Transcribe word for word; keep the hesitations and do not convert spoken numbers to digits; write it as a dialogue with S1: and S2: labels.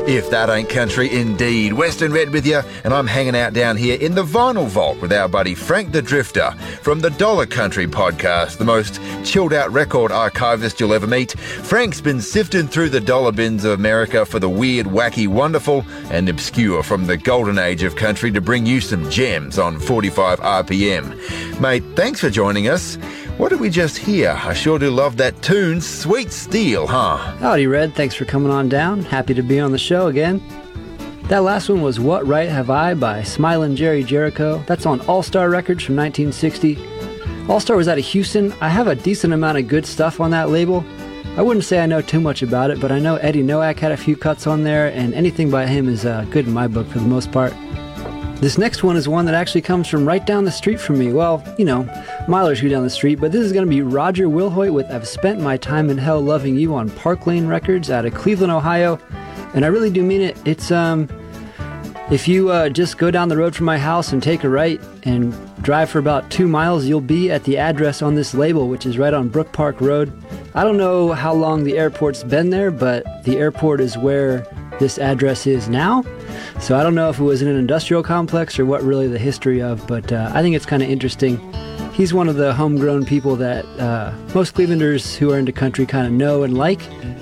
S1: If that ain't country indeed. Western Red with you, and I'm hanging out down here in the Vinyl Vault with our buddy Frank the Drifter from the Dollar Country podcast, the most chilled out record archivist you'll ever meet. Frank's been sifting through the dollar bins of America for the weird, wacky, wonderful and obscure from the golden age of country to bring you some gems on forty-five R P M. Mate, thanks for joining us. What did we just hear? I sure do love that tune, Sweet Steel, huh?
S2: Howdy, Red. Thanks for coming on down. Happy to be on the show again. That last one was What Right Have I by Smilin' Jerry Jericho. That's on All-Star Records from nineteen sixty. All-Star was out of Houston. I have a decent amount of good stuff on that label. I wouldn't say I know too much about it, but I know Eddie Nowak had a few cuts on there, and anything by him is uh, good in my book for the most part. This next one is one that actually comes from right down the street from me. Well, you know, mile or two down the street, but this is going to be Roger Wilhoit with I've Spent My Time in Hell Loving You on Park Lane Records out of Cleveland, Ohio. And I really do mean it. It's, um, if you uh, just go down the road from my house and take a right and drive for about two miles, you'll be at the address on this label, which is right on Brook Park Road. I don't know how long the airport's been there, but the airport is where this address is now. So I don't know if it was in an industrial complex or what really the history of, but uh, I think it's kind of interesting. He's one of the homegrown people that uh, most Clevelanders who are into country kind of know and like.